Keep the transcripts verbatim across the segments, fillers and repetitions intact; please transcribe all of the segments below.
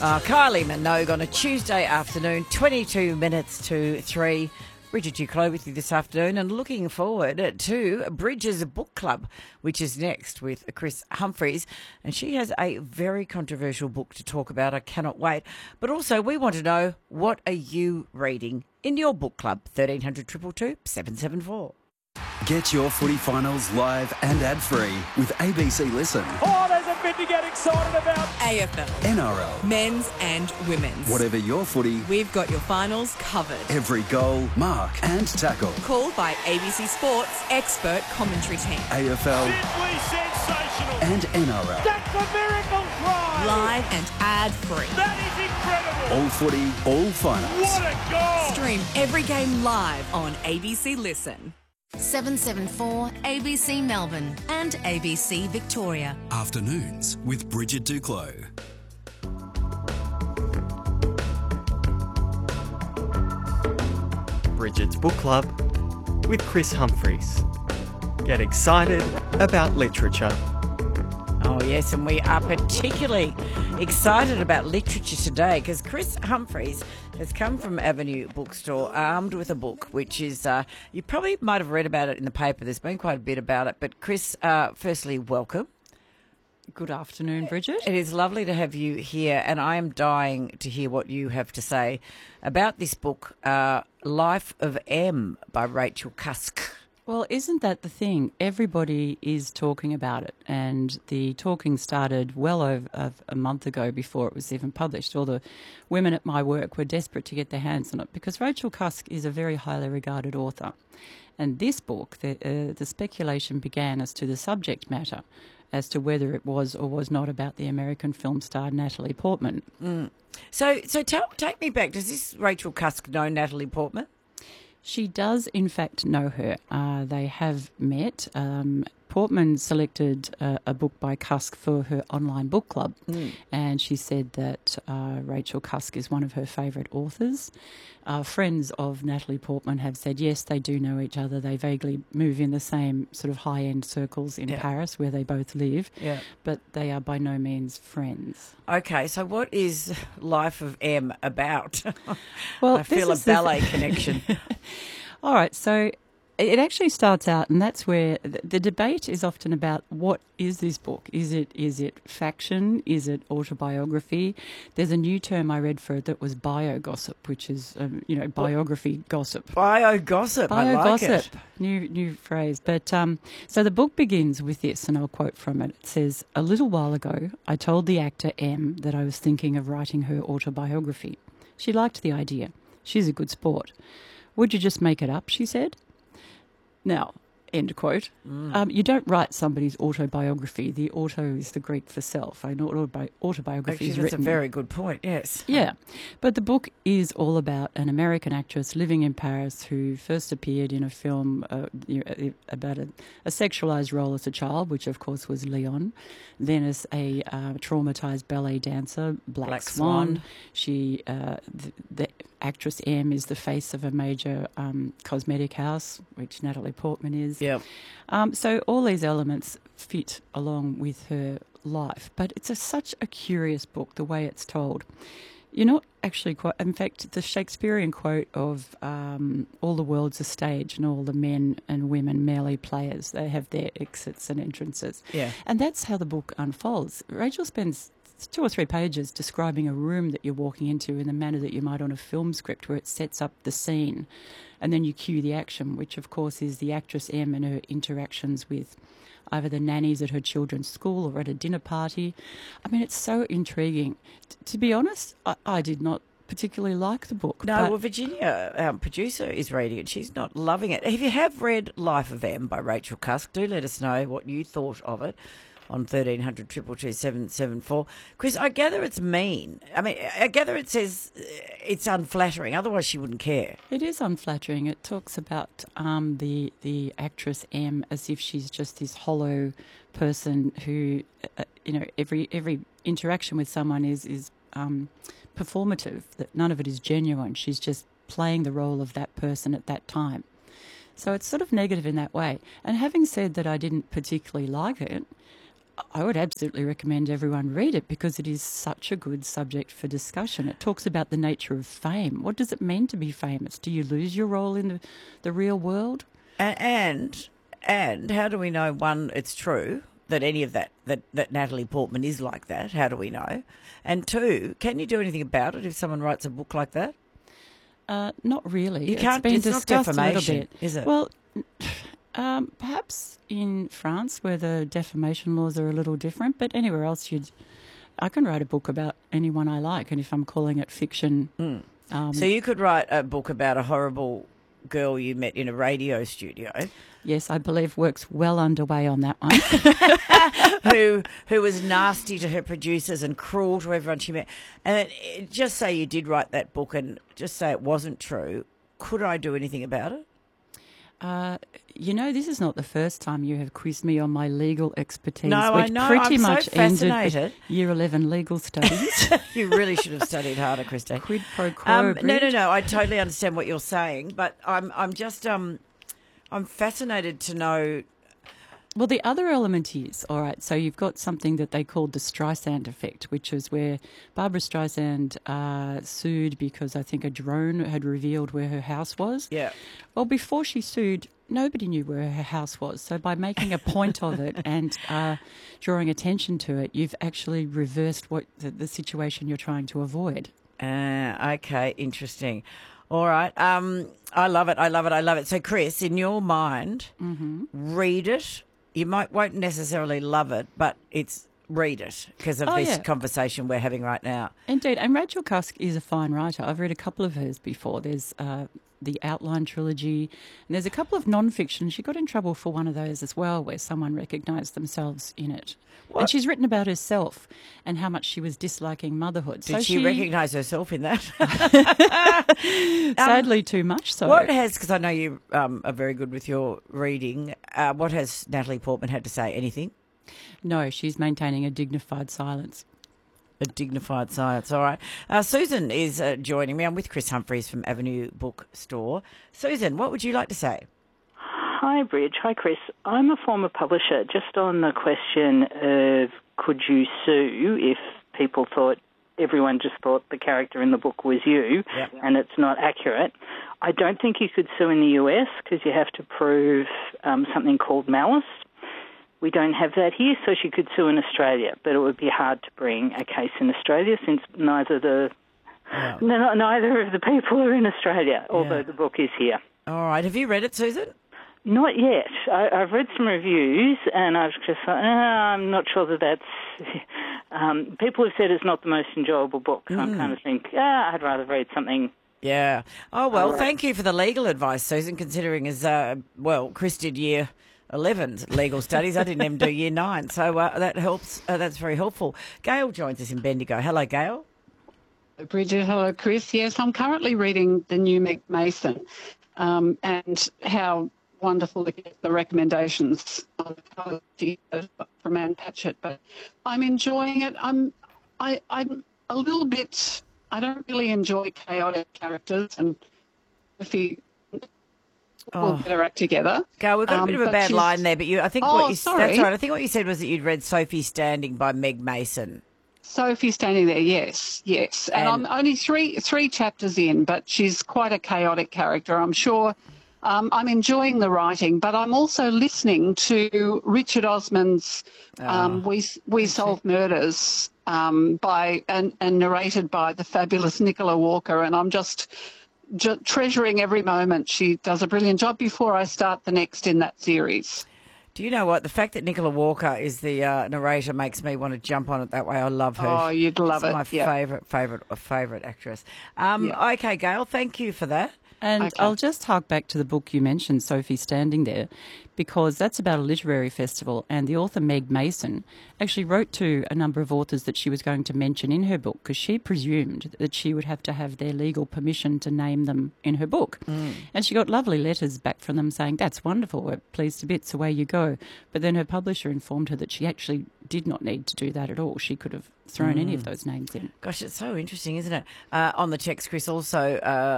Uh, Kylie Minogue on a Tuesday afternoon, twenty-two minutes to three. Bridget Duclos with you this afternoon and looking forward to Bridges Book Club, which is next with Chris Humphreys. And she has a very controversial book to talk about. I cannot wait. But also we want to know, what are you reading in your book club? thirteen hundred, two two two, seven seven four. Get your footy finals live and ad-free with A B C Listen. Oh, there's a bit to get excited about. A F L, N R L, men's and women's. whatever your footy, We've got your finals covered. every goal, mark and tackle. Called by A B C Sports expert commentary team. A F L Simply sensational. and N R L. That's a miracle try. Live and ad-free. That is incredible. All footy, all finals. What a goal. Stream every game live on A B C Listen. seven seven four A B C Melbourne and A B C Victoria. Afternoons with Bridget Duclos. Bridget's Book Club with Chris Humphreys. Get excited about literature. Oh, yes, and we are particularly excited about literature today because Chris Humphreys has come from Avenue Bookstore armed with a book, which is, uh, you probably might have read about it in the paper. There's been quite a bit about it. But Chris, uh, firstly, welcome. Good afternoon, Bridget. It is lovely to have you here, and I am dying to hear what you have to say about this book, uh, Life of M by Rachel Cusk. Well, isn't that the thing? Everybody is talking about it, and the talking started well over uh, a month ago before it was even published. All the women at my work were desperate to get their hands on it because Rachel Cusk is a very highly regarded author. And this book, the, uh, the speculation began as to the subject matter, as to whether it was or was not about the American film star Natalie Portman. Mm. So, so tell, take me back. Does this Rachel Cusk know Natalie Portman? She does, in fact, know her. Uh, they have met. Um, Portman selected uh, a book by Cusk for her online book club, mm. and she said that uh, Rachel Cusk is one of her favourite authors. Uh, friends of Natalie Portman have said, yes, they do know each other. They vaguely move in the same sort of high-end circles in yeah. Paris where they both live, yeah. but they are by no means friends. Okay, so what is Life of M about? Well, I feel a ballet th- connection. All right, so it actually starts out, and that's where the, the debate is often about what is this book? Is it is it fiction? Is it autobiography? There's a new term I read for it that was bio-gossip, which is, um, you know, biography gossip. Bio-gossip, Bio I like gossip. it. New, new phrase. But um, so the book begins with this, and I'll quote from it. It says, "A little while ago, I told the actor M that I was thinking of writing her autobiography. She liked the idea. She's a good sport. Would you just make it up?" she said. Now, end quote. Mm. Um, you don't write somebody's autobiography. The auto is the Greek for self. An autobi- autobiography Actually, is that's written. a very good point, yes. Yeah. But the book is all about an American actress living in Paris who first appeared in a film uh, you know, about a, a sexualised role as a child, which of course was Leon. Then as a uh, traumatised ballet dancer, Black, Black Swan. Swan. She, uh, the, the actress M is the face of a major um, cosmetic house, which Natalie Portman is. Yep. Um, so all these elements fit along with her life. But it's a, such a curious book, the way it's told. You're not actually quite... In fact, the Shakespearean quote of um, all the world's a stage and all the men and women merely players. They have their exits and entrances. Yeah. And that's how the book unfolds. Rachel spends two or three pages describing a room that you're walking into in the manner that you might on a film script, where it sets up the scene. And then you cue the action, which, of course, is the actress M and her interactions with either the nannies at her children's school or at a dinner party. I mean, it's so intriguing. T- to be honest, I-, I did not particularly like the book. No, but well, Virginia, our producer, is reading it. She's not loving it. If you have read Life of M by Rachel Cusk, do let us know what you thought of it on thirteen hundred, two two two, seven seven four. Chris, I gather it's mean. I mean, I gather it says it's unflattering. Otherwise, she wouldn't care. It is unflattering. It talks about um, the the actress M as if she's just this hollow person who, uh, you know, every every interaction with someone is is um, performative. That none of it is genuine. She's just playing the role of that person at that time. So it's sort of negative in that way. And having said that, I didn't particularly like it. I would absolutely recommend everyone read it because it is such a good subject for discussion. It talks about the nature of fame. What does it mean to be famous? Do you lose your role in the, the real world? And, and and how do we know, one, it's true that any of that, that, that Natalie Portman is like that? How do we know? And two, can you do anything about it if someone writes a book like that? Uh, not really. You can't, it's been it's not discussed a little defamation, bit. is it? Well, um, perhaps in France where the defamation laws are a little different, but anywhere else you'd... I can write a book about anyone I like, and if I'm calling it fiction... Mm. Um, so you could write a book about a horrible girl you met in a radio studio. Yes, I believe work's well underway on that one. who who was nasty to her producers and cruel to everyone she met. And it, it, just say you did write that book and just say it wasn't true. Could I do anything about it? Uh, you know, this is not the first time you have quizzed me on my legal expertise. No, which I know. Pretty I'm much so ended fascinated. with year eleven legal studies. You really should have studied harder, Christine. Quid pro quo. Um, no, no, Bridge. no. I totally understand what you're saying, but I'm I'm just um I'm fascinated to know. Well, the other element is, all right, so you've got something that they called the Streisand effect, which is where Barbara Streisand uh, sued because I think a drone had revealed where her house was. Yeah. Well, before she sued, nobody knew where her house was. So by making a point of it and uh, drawing attention to it, you've actually reversed what the, the situation you're trying to avoid. Uh, okay, interesting. All right. Um, I love it. I love it. I love it. So, Chris, in your mind, Mm-hmm. read it. You might won't necessarily love it, but it's read it because of Oh, this yeah. conversation we're having right now. Indeed, and Rachel Cusk is a fine writer. I've read a couple of hers before. There's uh, the Outline trilogy, and there's a couple of non-fiction. She got in trouble for one of those as well, where someone recognised themselves in it. What? And she's written about herself and how much she was disliking motherhood. Did so she, recognise herself in that? Sadly, too much so. What has, because I know you um, are very good with your reading, uh, what has Natalie Portman had to say? Anything? No, she's maintaining a dignified silence. A dignified silence. All right. Uh, Susan is uh, joining me. I'm with Chris Humphreys from Avenue Bookstore. Susan, what would you like to say? Hi, Bridge. Hi, Chris. I'm a former publisher. Just on the question of could you sue if people thought, everyone just thought the character in the book was you, Yep. and it's not accurate. I don't think you could sue in the U S because you have to prove um, something called malice. We don't have that here, so she could sue in Australia, but it would be hard to bring a case in Australia since neither the Yeah. no, neither of the people are in Australia, although Yeah. the book is here. All right. Have you read it, Susan? Not yet. I, I've read some reviews, and I've just thought, oh, I'm not sure that that's... Um, people have said it's not the most enjoyable book, so I'm kind of think, ah, I'd rather read something... Yeah. Oh, well, All right. thank you for the legal advice, Susan, considering as, uh, well, Chris did year eleven's legal studies. I didn't even do year nine, so uh, that helps. Uh, that's very helpful. Gail joins us in Bendigo. Hello, Gail. Bridget, hello, Chris. Yes, I'm currently reading the new Meg Mason, um, and how wonderful to get the recommendations on how to get from Anne Patchett. But I'm enjoying it. I'm, I, I'm a little bit. I don't really enjoy chaotic characters, and if you Oh. will get her act together. Gail, we've got a Um, bit of a but bad she's- line there, but you, I think Oh, what you, sorry. that's right. I think what you said was that you'd read Sophie Standing by Meg Mason. Sophie standing there, yes, yes. And, And- I'm only three three chapters in, but she's quite a chaotic character, I'm sure. Um, I'm enjoying the writing, but I'm also listening to Richard Osman's um, We We Solve Murders um, by and, and narrated by the fabulous Nicola Walker, and I'm just, just treasuring every moment. She does a brilliant job before I start the next in that series. Do you know what? The fact that Nicola Walker is the uh, narrator makes me want to jump on it that way. I love her. Oh, you'd love She's it, my yeah. favourite, favourite, favourite actress. Um, Yeah. Okay, Gail, thank you for that. And Okay. I'll just hark back to the book you mentioned, Sophie Standing There, because that's about a literary festival, and the author Meg Mason actually wrote to a number of authors that she was going to mention in her book because she presumed that she would have to have their legal permission to name them in her book. Mm. And she got lovely letters back from them saying, that's wonderful, we're pleased to bits, away you go. But then her publisher informed her that she actually did not need to do that at all. She could have thrown any Mm. of those names in. Gosh, it's so interesting, isn't it? Uh, on the text, Chris, also... Uh,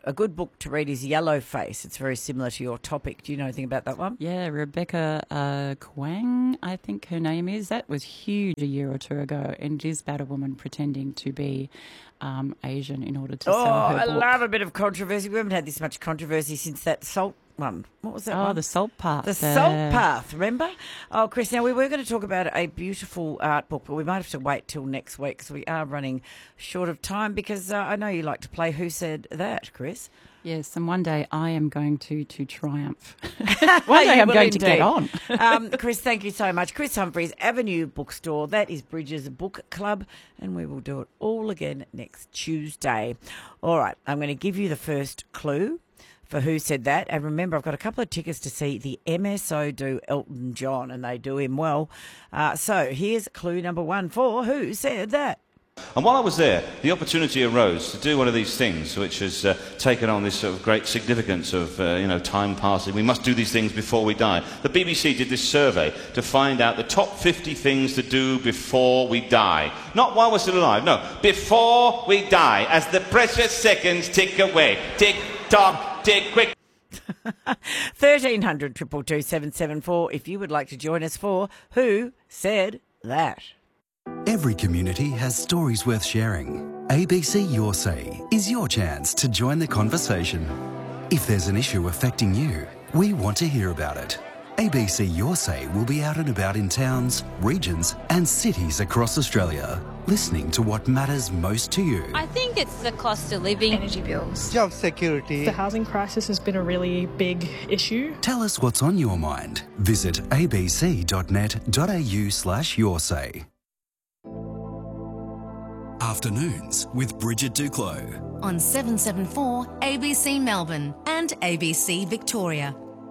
A good book to read is Yellow Face. It's very similar to your topic. Do you know anything about that one? Yeah, Rebecca uh, Kwang, I think her name is. That was huge a year or two ago, and it is about a woman pretending to be um, Asian in order to Oh, sell her I book. love a bit of controversy. We haven't had this much controversy since that salt one. What was that Oh, one? the Salt Path. The uh, Salt Path, remember? Oh, Chris, now we were going to talk about a beautiful art book, but we might have to wait till next week because we are running short of time because uh, I know you like to play Who Said That, Chris? Yes, and one day I am going to, to triumph. one day You I'm will going to indeed. get on. um, Chris, thank you so much. Chris Humphreys, Avenue Bookstore. That is Bridges Book Club, and we will do it all again next Tuesday. All right, I'm going to give you the first clue for Who Said That. And remember, I've got a couple of tickets to see the M S O do Elton John, and they do him well. Uh, so here's clue number one for Who Said That. And while I was there, the opportunity arose to do one of these things, which has uh, taken on this sort of great significance of, uh, you know, time passing. We must do these things before we die. The B B C did this survey to find out the top fifty things to do before we die. Not while we're still alive, no, before we die, as the precious seconds tick away. Tick, tock, tick, quick. thirteen hundred, two two two, seven seven four if you would like to join us for Who Said That. Every community has stories worth sharing. A B C Your Say is your chance to join the conversation. If there's an issue affecting you, we want to hear about it. A B C Your Say will be out and about in towns, regions and cities across Australia, listening to what matters most to you. I think it's the cost of living. Energy bills. Job security. The housing crisis has been a really big issue. Tell us what's on your mind. Visit abc.net.au slash your say. Afternoons with Bridget Duclos on seven seven four A B C Melbourne and A B C Victoria.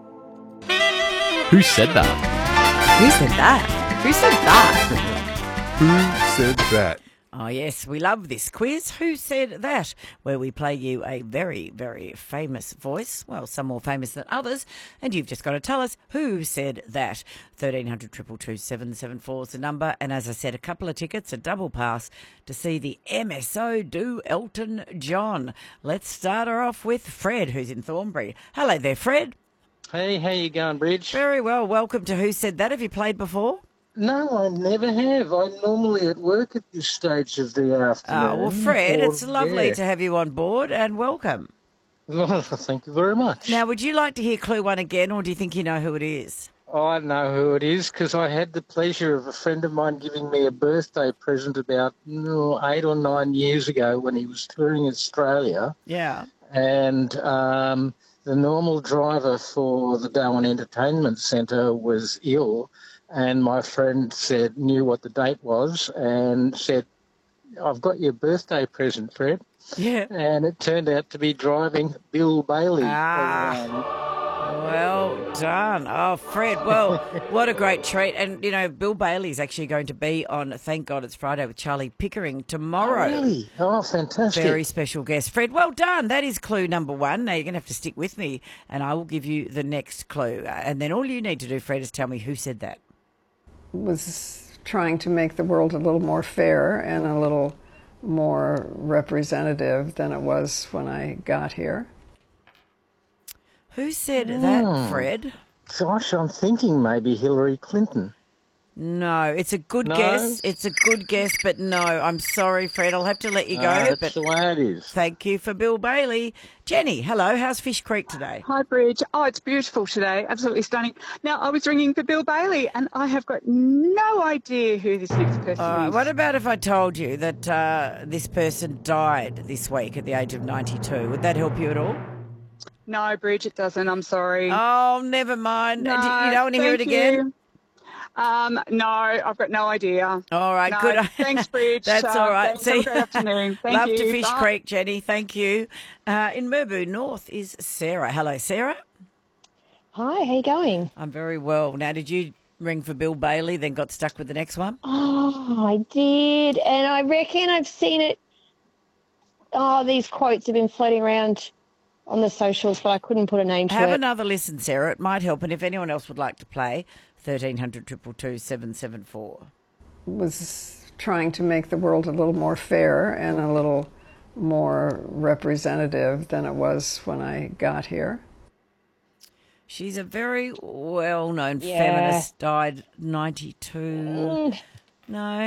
Who said that? Who said that? Who said that? Who said that? Oh, yes, we love this quiz. Who Said That? Where we play you a very, very famous voice. Well, some more famous than others. And you've just got to tell us who said that. thirteen hundred, two two two, seven seven four is the number. And as I said, a couple of tickets, a double pass to see the M S O do Elton John. Let's start her off with Fred, who's in Thornbury. Hello there, Fred. Hey, how you going, Bridge? Very well. Welcome to Who Said That. Have you played before? No, I never have. I'm normally at work at this stage of the afternoon. Oh, well, Fred, or, it's lovely yeah. to have you on board and welcome. Well, thank you very much. Now, would you like to hear clue one again, or do you think you know who it is? I know who it is because I had the pleasure of a friend of mine giving me a birthday present about oh, eight or nine years ago when he was touring Australia. Yeah. And um, the normal driver for the Darwin Entertainment Centre was ill. And my friend said, knew what the date was and said, I've got your birthday present, Fred. Yeah. And it turned out to be driving Bill Bailey Ah. around. Well done. Oh, Fred, well, what a great treat. And, you know, Bill Bailey's actually going to be on Thank God It's Friday with Charlie Pickering tomorrow. Oh, really? Oh, fantastic. Very special guest. Fred, well done. That is clue number one. Now, you're going to have to stick with me, and I will give you the next clue. And then all you need to do, Fred, is tell me who said that. Was trying to make the world a little more fair and a little more representative than it was when I got here. Who said that, Fred? Gosh, I'm thinking maybe Hillary Clinton. No, it's a good No? guess. It's a good guess, but no. I'm sorry, Fred. I'll have to let you go. Ah, that's but the way it is. Thank you for Bill Bailey. Jenny, hello. How's Fish Creek today? Hi, Bridge. Oh, it's beautiful today. Absolutely stunning. Now, I was ringing for Bill Bailey, and I have got no idea who this next person All right, is. what about if I told you that uh, this person died this week at the age of ninety-two? Would that help you at all? No, Bridge, it doesn't. I'm sorry. Oh, never mind. No, you don't want to hear it thank again? you. Um, no, I've got no idea. All right, No, good. Thanks, Bridge. That's Uh, all right. thanks. Have a great afternoon. Thank Love you. to Fish Bye. Creek, Jenny. Thank you. Uh, in Merboo North is Sarah. Hello, Sarah. Hi, how you going? I'm very well. Now, did you ring for Bill Bailey, then got stuck with the next one? Oh, I did, and I reckon I've seen it. Oh, these quotes have been floating around on the socials, but I couldn't put a name to Have it. another listen, Sarah. It might help. And if anyone else would like to play, thirteen hundred, two two two, seven seven four. Was trying to make the world a little more fair and a little more representative than it was when I got here. She's a very well-known Yeah. feminist, died ninety-two. Mm. No.